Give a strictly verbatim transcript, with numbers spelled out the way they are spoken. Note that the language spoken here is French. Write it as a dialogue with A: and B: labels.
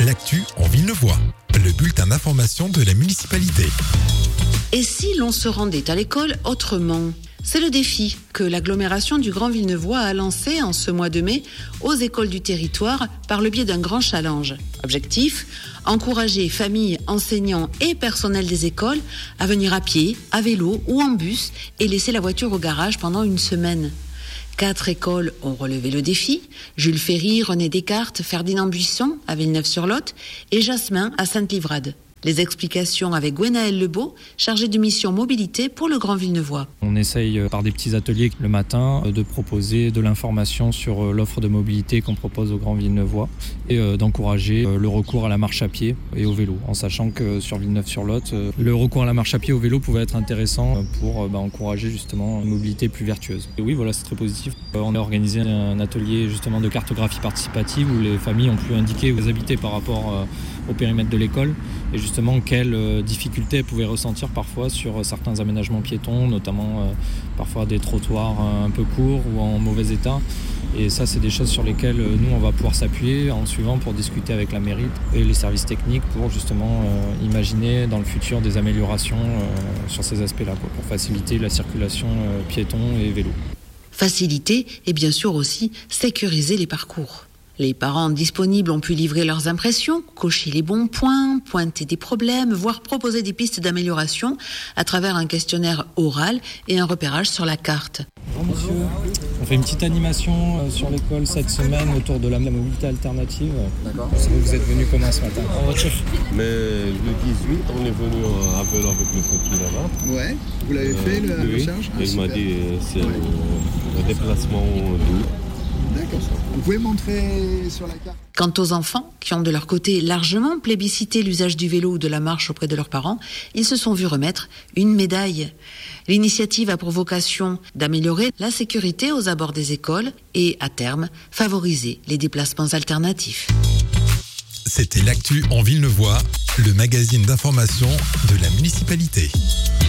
A: l'actu en Villeneuvois, le bulletin d'information de la municipalité.
B: Et si l'on se rendait à l'école autrement ? C'est le défi que l'agglomération du Grand Villeneuvois a lancé en ce mois de mai aux écoles du territoire par le biais d'un grand challenge. Objectif : encourager familles, enseignants et personnel des écoles à venir à pied, à vélo ou en bus et laisser la voiture au garage pendant une semaine. Quatre écoles ont relevé le défi, Jules Ferry, René Descartes, Ferdinand Buisson à Villeneuve-sur-Lot et Jasmin à Sainte-Livrade. Les explications avec Gwenaël Lebeau, chargée de mission mobilité pour le Grand Villeneuvois.
C: On essaye par des petits ateliers le matin de proposer de l'information sur l'offre de mobilité qu'on propose au Grand Villeneuvois et d'encourager le recours à la marche à pied et au vélo, en sachant que sur Villeneuve-sur-Lot, le recours à la marche à pied et au vélo pouvait être intéressant pour bah, encourager justement une mobilité plus vertueuse. Et oui, voilà, c'est très positif. On a organisé un atelier justement de cartographie participative où les familles ont pu indiquer où elles habitaient par rapport au périmètre de l'école et justement quelles difficultés elles pouvaient ressentir parfois sur certains aménagements piétons, notamment euh, parfois des trottoirs un peu courts ou en mauvais état. Et ça, c'est des choses sur lesquelles nous, on va pouvoir s'appuyer en suivant pour discuter avec la mairie et les services techniques pour justement euh, imaginer dans le futur des améliorations euh, sur ces aspects-là, quoi, pour faciliter la circulation euh, piéton et vélo.
B: Faciliter et bien sûr aussi sécuriser les parcours. Les parents disponibles ont pu livrer leurs impressions, cocher les bons points, pointer des problèmes, voire proposer des pistes d'amélioration à travers un questionnaire oral et un repérage sur la carte.
C: Bonjour monsieur, on fait une petite animation sur l'école cette semaine autour de la mobilité alternative.
D: D'accord.
C: Vous êtes venu comment ce matin? En voiture.
D: Mais le dix-huit, on est venu à vélo avec le petit là-bas.
E: Ouais, vous l'avez euh, fait, la
D: oui,
E: recharge?
D: Ah, il m'a dit c'est ouais. le déplacement doux.
E: D'accord. Vous pouvez montrer sur la carte.
B: Quant aux enfants, qui ont de leur côté largement plébiscité l'usage du vélo ou de la marche auprès de leurs parents, ils se sont vus remettre une médaille. L'initiative a pour vocation d'améliorer la sécurité aux abords des écoles et, à terme, favoriser les déplacements alternatifs.
A: C'était l'actu en Villeneuvois, le magazine d'information de la municipalité.